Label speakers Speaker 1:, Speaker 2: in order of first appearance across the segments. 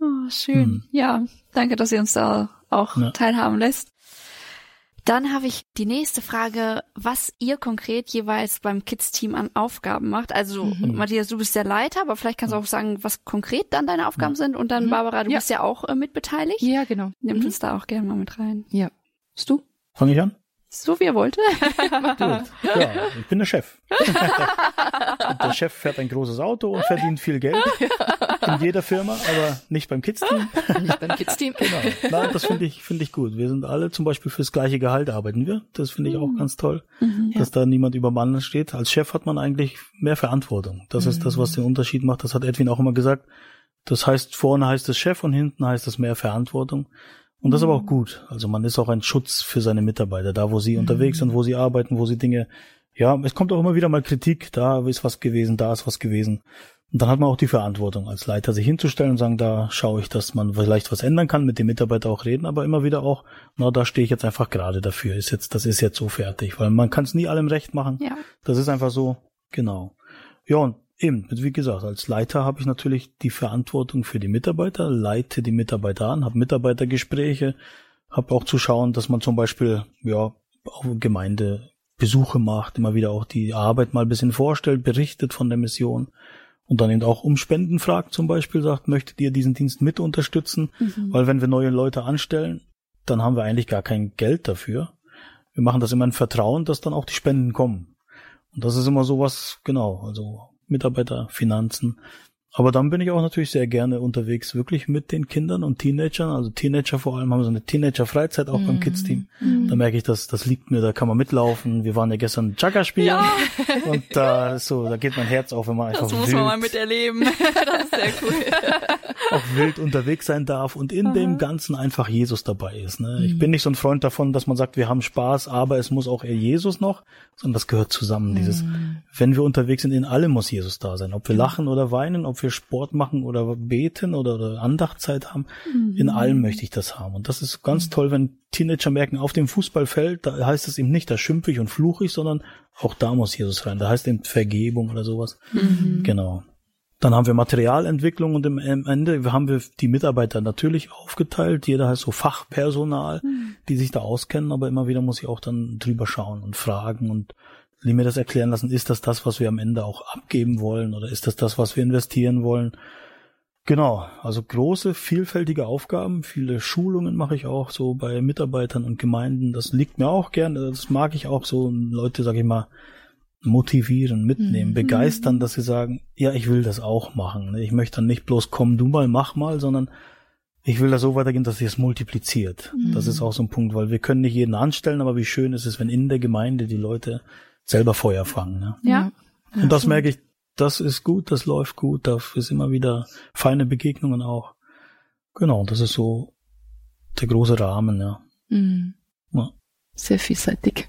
Speaker 1: Oh, schön. Ja, danke, dass ihr uns da auch teilhaben lässt. Dann habe ich die nächste Frage, was ihr konkret jeweils beim Kids-Team an Aufgaben macht. Also Matthias, du bist der Leiter, aber vielleicht kannst du auch sagen, was konkret dann deine Aufgaben sind. Und dann Barbara, du bist ja auch mitbeteiligt.
Speaker 2: Ja, genau.
Speaker 1: Nimmt uns da auch gerne mal mit rein.
Speaker 2: Ja. Bist du?
Speaker 3: Fange ich an?
Speaker 1: So wie ihr wollt.
Speaker 3: Gut. Ja, ich bin der Chef. Und der Chef fährt ein großes Auto und verdient viel Geld in jeder Firma, aber nicht beim Kids-Team.
Speaker 2: Nicht beim Kids-Team.
Speaker 3: Genau. Nein, das finde ich gut. Wir sind alle zum Beispiel fürs gleiche Gehalt arbeiten wir. Das finde ich auch ganz toll, dass da niemand über dem anderen steht. Als Chef hat man eigentlich mehr Verantwortung. Das ist das, was den Unterschied macht. Das hat Edwin auch immer gesagt. Das heißt, vorne heißt es Chef und hinten heißt es mehr Verantwortung. Und das ist aber auch gut. Also man ist auch ein Schutz für seine Mitarbeiter, da wo sie unterwegs sind, wo sie arbeiten, wo sie Dinge, ja, es kommt auch immer wieder mal Kritik, da ist was gewesen, da ist was gewesen. Und dann hat man auch die Verantwortung als Leiter, sich hinzustellen und sagen, da schaue ich, dass man vielleicht was ändern kann, mit dem Mitarbeiter auch reden, aber immer wieder auch, da stehe ich jetzt einfach gerade dafür, das ist jetzt so fertig, weil man kann es nie allem recht machen. Ja. Das ist einfach so, genau. Ja, und eben, wie gesagt, als Leiter habe ich natürlich die Verantwortung für die Mitarbeiter, leite die Mitarbeiter an, habe Mitarbeitergespräche, habe auch zu schauen, dass man zum Beispiel auch Gemeindebesuche macht, immer wieder auch die Arbeit mal ein bisschen vorstellt, berichtet von der Mission und dann eben auch um Spenden fragt zum Beispiel, sagt, möchtet ihr diesen Dienst mit unterstützen? Weil wenn wir neue Leute anstellen, dann haben wir eigentlich gar kein Geld dafür. Wir machen das immer in Vertrauen, dass dann auch die Spenden kommen. Und das ist immer sowas, genau, also Mitarbeiter, Finanzen. Aber dann bin ich auch natürlich sehr gerne unterwegs, wirklich mit den Kindern und Teenagern. Also Teenager vor allem haben so eine Teenager-Freizeit auch beim Kids-Team. Da merke ich, das liegt mir, da kann man mitlaufen. Wir waren ja gestern Jugger spielen. Und da geht mein Herz auf, wenn man einfach
Speaker 1: das muss man mal miterleben. Das ist sehr cool.
Speaker 3: Auch wild unterwegs sein darf und in dem Ganzen einfach Jesus dabei ist. Ne? Ich bin nicht so ein Freund davon, dass man sagt, wir haben Spaß, aber es muss auch eher Jesus noch, sondern das gehört zusammen. Wenn wir unterwegs sind, in allem muss Jesus da sein. Ob wir lachen oder weinen, ob wir Sport machen oder beten oder Andachtzeit haben, in allem möchte ich das haben. Und das ist ganz toll, wenn Teenager merken, auf dem Fußballfeld, da heißt es eben nicht, da schimpfe ich und fluche ich, sondern auch da muss Jesus rein. Da heißt eben Vergebung oder sowas. Genau. Dann haben wir Materialentwicklung und am Ende haben wir die Mitarbeiter natürlich aufgeteilt. Jeder heißt so Fachpersonal, die sich da auskennen, aber immer wieder muss ich auch dann drüber schauen und fragen und mir das erklären lassen, ist das, was wir am Ende auch abgeben wollen oder ist das, was wir investieren wollen? Genau, also große, vielfältige Aufgaben, viele Schulungen mache ich auch so bei Mitarbeitern und Gemeinden. Das liegt mir auch gern, das mag ich auch so, Leute, sag ich mal, motivieren, mitnehmen, begeistern, dass sie sagen, ja, ich will das auch machen. Ich möchte dann nicht bloß komm du mal, mach mal, sondern ich will da so weitergehen, dass sich es multipliziert. Das ist auch so ein Punkt, weil wir können nicht jeden anstellen, aber wie schön ist es, wenn in der Gemeinde die Leute selber Feuer fangen. Ne?
Speaker 1: Ja.
Speaker 3: Und das merke ich, das ist gut, das läuft gut, da ist immer wieder feine Begegnungen auch. Genau, das ist so der große Rahmen, ja. Ja.
Speaker 2: Sehr vielseitig.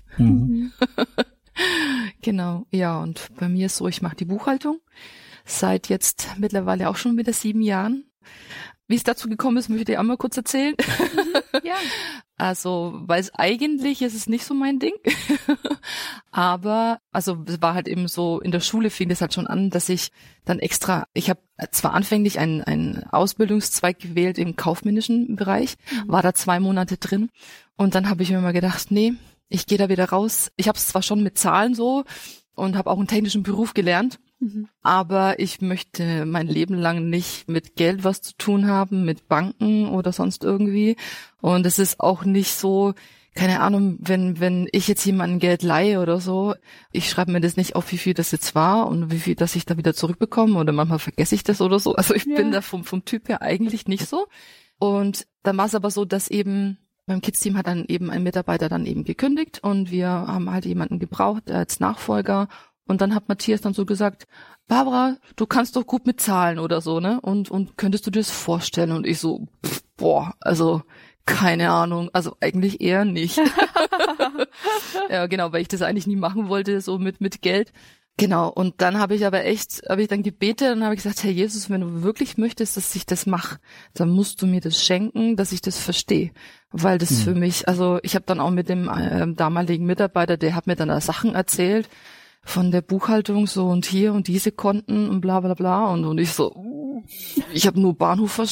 Speaker 2: Genau, ja, und bei mir ist so, ich mache die Buchhaltung seit jetzt mittlerweile auch schon wieder 7 Jahren. Wie es dazu gekommen ist, möchte ich auch mal kurz erzählen.
Speaker 1: Ja.
Speaker 2: Also, weil es eigentlich ist es nicht so mein Ding. Aber, also, es war halt eben so, in der Schule fing das halt schon an, dass ich dann ich habe zwar anfänglich einen Ausbildungszweig gewählt im kaufmännischen Bereich, war da 2 Monate drin und dann habe ich mir mal gedacht, nee, ich gehe da wieder raus. Ich habe es zwar schon mit Zahlen so und habe auch einen technischen Beruf gelernt, aber ich möchte mein Leben lang nicht mit Geld was zu tun haben, mit Banken oder sonst irgendwie. Und es ist auch nicht so, keine Ahnung, wenn ich jetzt jemandem Geld leihe oder so, ich schreibe mir das nicht auf, wie viel das jetzt war und wie viel, dass ich da wieder zurückbekomme oder manchmal vergesse ich das oder so. Also ich bin da vom Typ her eigentlich nicht so. Und dann war es aber so, dass eben beim Kids-Team hat dann eben ein Mitarbeiter dann eben gekündigt und wir haben halt jemanden gebraucht als Nachfolger. Und dann hat Matthias dann so gesagt, Barbara, du kannst doch gut mit Zahlen oder so, ne? Und könntest du dir das vorstellen? Und ich so, also keine Ahnung, also eigentlich eher nicht. Ja, genau, weil ich das eigentlich nie machen wollte, so mit Geld. Genau, und dann habe ich dann gebetet und habe gesagt, Herr Jesus, wenn du wirklich möchtest, dass ich das mache, dann musst du mir das schenken, dass ich das verstehe. Weil das für mich, also ich habe dann auch mit dem damaligen Mitarbeiter, der hat mir dann da Sachen erzählt, von der Buchhaltung so und hier und diese Konten und bla bla bla und ich so, ich habe nur Bahnhof